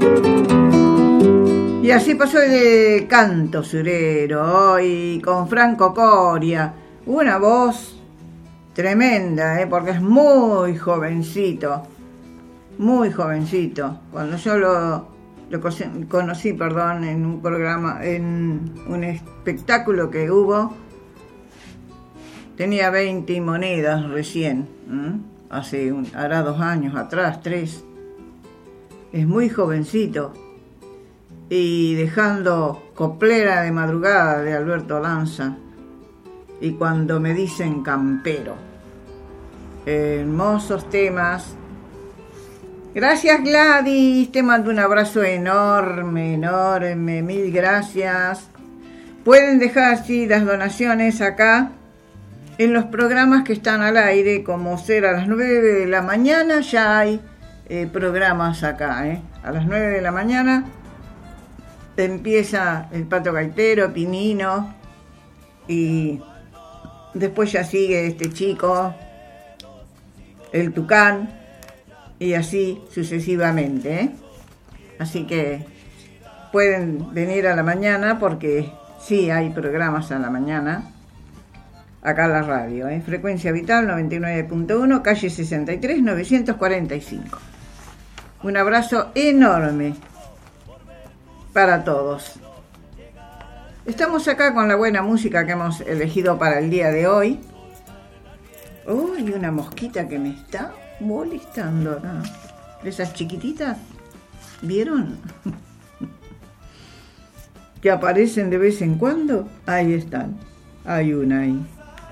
Y así pasó el canto surero hoy con Franco Coria, una voz tremenda, porque es muy jovencito, Cuando yo lo conocí, en un programa, en un espectáculo que hubo, tenía 20 monedas recién, hará 2 años atrás, 3. Es muy jovencito. Y dejando Coplera de Madrugada de Alberto Lanza y Cuando me dicen campero, hermosos temas. Gracias, Gladys, te mando un abrazo enorme, mil gracias. Pueden dejar así las donaciones acá en los programas que están al aire, como ser a las 9 de la mañana, ya hay programas acá, a las 9 de la mañana empieza el Pato Gaitero, Pinino, y después ya sigue este chico, el Tucán, y así sucesivamente, Así que pueden venir a la mañana, porque sí hay programas a la mañana, acá en la radio, Frecuencia Vital 99.1, calle 63, 945. Un abrazo enorme para todos. Estamos acá con la buena música que hemos elegido para el día de hoy. Hay una mosquita que me está molestando acá. Esas chiquititas, ¿vieron? Que aparecen de vez en cuando. Ahí están. Hay una ahí.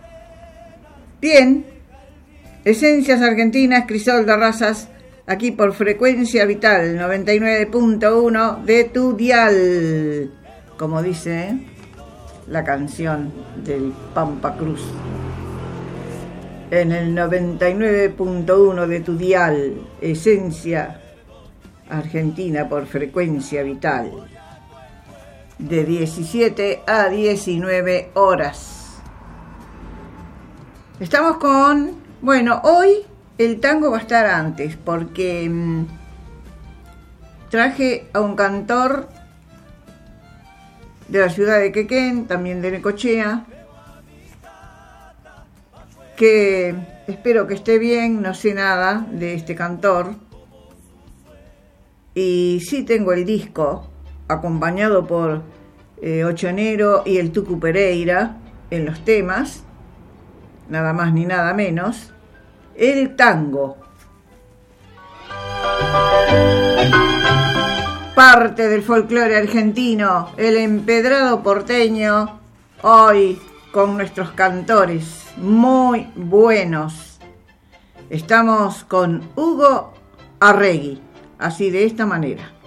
Bien. Esencias Argentinas, Crisol de Razas, aquí por Frecuencia Vital 99.1 de tu dial, como dice la canción del Pampa Cruz. En el 99.1 de tu dial, Esencia Argentina por Frecuencia Vital, de 17 a 19 horas. Estamos con, hoy el tango va a estar antes, porque traje a un cantor de la ciudad de Quequén, también de Necochea, que espero que esté bien. No sé nada de este cantor, y sí tengo el disco, acompañado por Ochonero y el Tucu Pereira en los temas, nada más ni nada menos. El tango, parte del folclore argentino, el empedrado porteño, hoy con nuestros cantores muy buenos. Estamos con Hugo Arregui, así de esta manera.